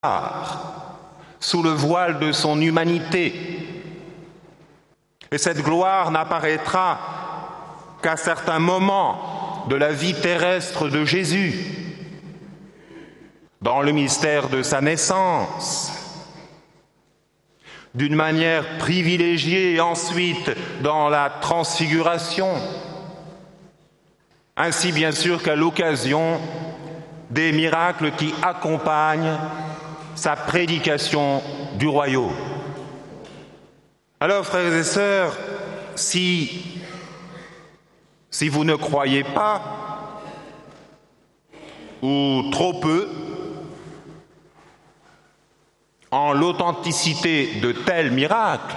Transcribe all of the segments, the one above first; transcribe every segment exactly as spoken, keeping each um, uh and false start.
sous le voile de son humanité. Et cette gloire n'apparaîtra qu'à certains moments de la vie terrestre de Jésus, dans le mystère de sa naissance, d'une manière privilégiée ensuite dans la transfiguration, ainsi bien sûr qu'à l'occasion des miracles qui accompagnent sa prédication du royaume. Alors, frères et sœurs, si, si vous ne croyez pas, ou trop peu, en l'authenticité de tels miracles,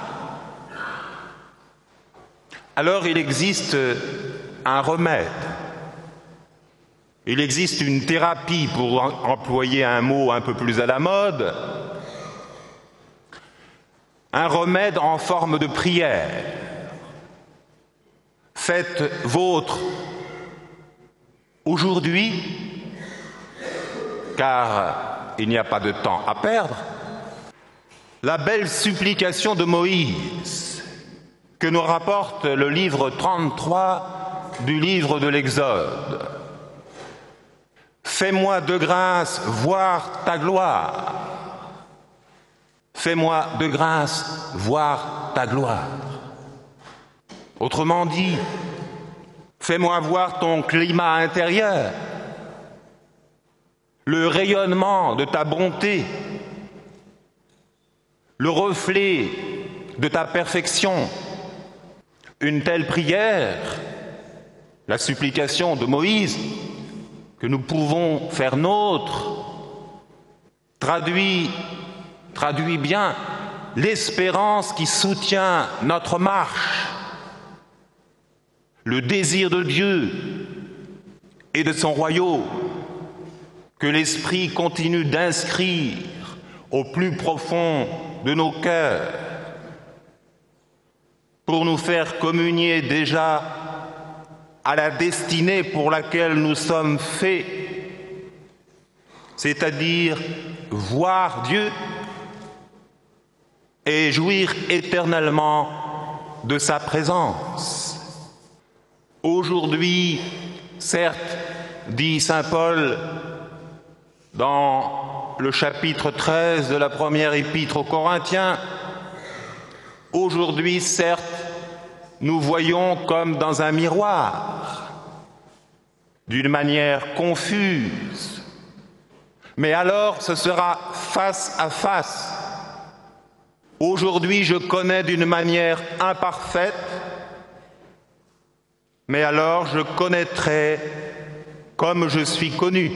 alors il existe un remède. Il existe une thérapie, pour employer un mot un peu plus à la mode, un remède en forme de prière. Faites vôtre aujourd'hui, car il n'y a pas de temps à perdre, la belle supplication de Moïse que nous rapporte le livre trente-trois du livre de l'Exode. Fais-moi de grâce voir ta gloire. Fais-moi de grâce voir ta gloire. Autrement dit, fais-moi voir ton climat intérieur, le rayonnement de ta bonté, le reflet de ta perfection. Une telle prière, la supplication de Moïse, que nous pouvons faire nôtre, traduit, traduit bien l'espérance qui soutient notre marche, le désir de Dieu et de son royaume, que l'Esprit continue d'inscrire au plus profond de nos cœurs, pour nous faire communier déjà à la destinée pour laquelle nous sommes faits, c'est-à-dire voir Dieu et jouir éternellement de sa présence. Aujourd'hui, certes, dit saint Paul dans le chapitre treize de la première épître aux Corinthiens, aujourd'hui, certes, nous voyons comme dans un miroir, d'une manière confuse, mais alors ce sera face à face. Aujourd'hui, je connais d'une manière imparfaite, mais alors je connaîtrai comme je suis connu.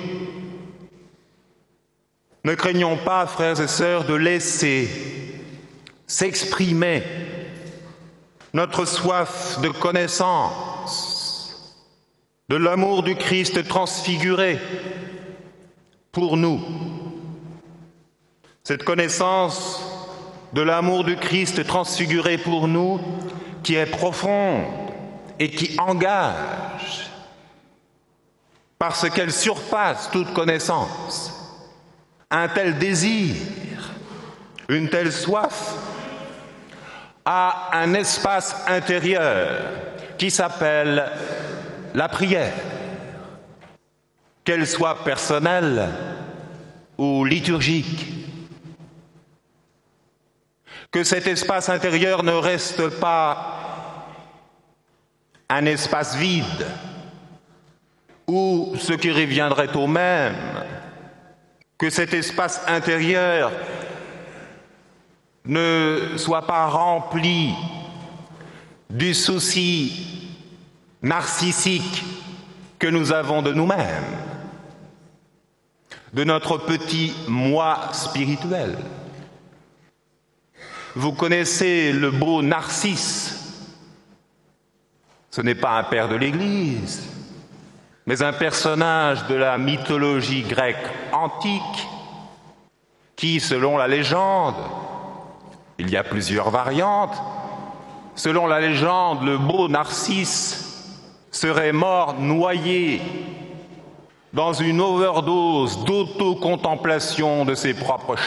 Ne craignons pas, frères et sœurs, de laisser s'exprimer notre soif de connaissance, de l'amour du Christ transfiguré pour nous. Cette connaissance de l'amour du Christ transfiguré pour nous qui est profonde et qui engage parce qu'elle surpasse toute connaissance. Un tel désir, une telle soif a un espace intérieur qui s'appelle la prière, qu'elle soit personnelle ou liturgique. Que cet espace intérieur ne reste pas un espace vide, ou ce qui reviendrait au même, que cet espace intérieur ne soit pas rempli du souci narcissique que nous avons de nous-mêmes, de notre petit moi spirituel. Vous connaissez le beau Narcisse. Ce n'est pas un père de l'Église, mais un personnage de la mythologie grecque antique qui, selon la légende, il y a plusieurs variantes, selon la légende, le beau Narcisse serait mort noyé dans une overdose d'autocontemplation de ses propres